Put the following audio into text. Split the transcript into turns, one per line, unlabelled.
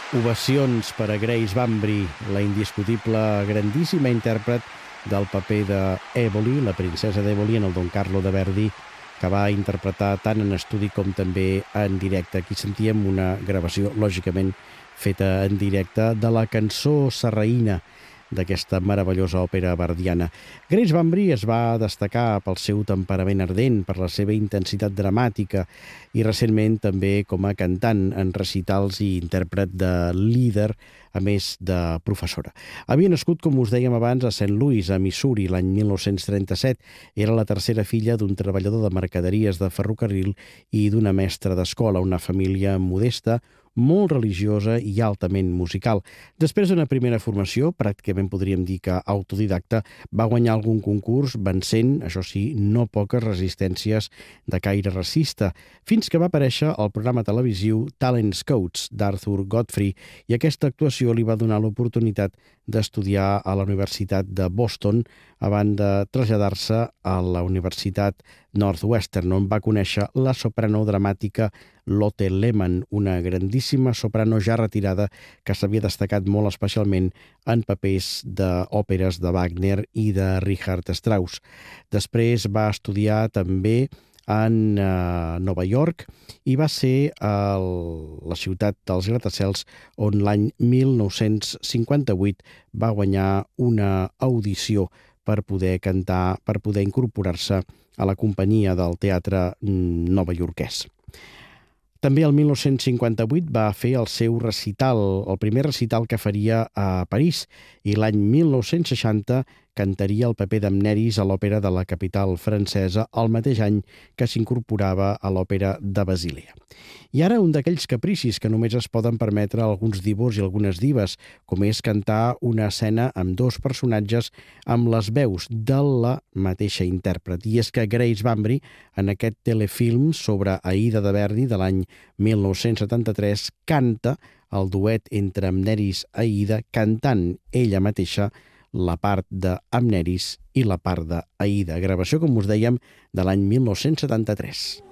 Ovacions per a Grace Bambry, la indiscutible grandíssima intèrpret del paper d'Éboli, la princesa d'Éboli en el Don Carlo de Verdi, que va interpretar tant en estudi com també en directe. Aquí sentíem una gravació, lògicament, feta en directe de la cançó sarraïna d'aquesta meravellosa òpera verdiana. Grace Bambry es va destacar pel seu temperament ardent, per la seva intensitat dramàtica i recentment també com a cantant en recitals i intèrpret de líder, a més de professora. Havia nascut, com us dèiem abans, a St. Louis, a Missouri, l'any 1937. Era la tercera filla d'un treballador de mercaderies de ferrocarril i d'una mestra d'escola, una família modesta, molt religiosa i altament musical. Després d'una primera formació, pràcticament podríem dir que autodidacta, va guanyar algun concurs vencent, això sí, no poques resistències de caire racista, fins que va aparèixer al programa televisiu Talent Scouts d'Arthur Godfrey i aquesta actuació li va donar l'oportunitat d'estudiar a la Universitat de Boston abans de traslladar-se a la Universitat Northwestern, on va conèixer la soprano dramàtica Lotte Lehmann, una grandíssima soprano ja retirada que s'havia destacat molt especialment en papers d'òperes de Wagner i de Richard Strauss. Després va estudiar també en Nova York i va ser a la ciutat dels gratacels on l'any 1958 va guanyar una audició per poder cantar, per poder incorporar-se a la companyia del teatre novaiorquès. També el 1958 va fer el seu recital, el primer recital que faria a París, i l'any 1960 cantaria el paper d'Amneris a l'òpera de la capital francesa, el mateix any que s'incorporava a l'òpera de Basilea. I ara un d'aquells capricis que només es poden permetre alguns divos i algunes dives, com és cantar una escena amb dos personatges amb les veus de la mateixa intèrpret. I és que Grace Bambry, en aquest telefilm sobre Aida de Verdi de l'any 1973, canta el duet entre Amneris i Aida, cantant ella mateixa la part d'Amneris i la part d'Aida. Gravació, com us dèiem, de l'any 1973.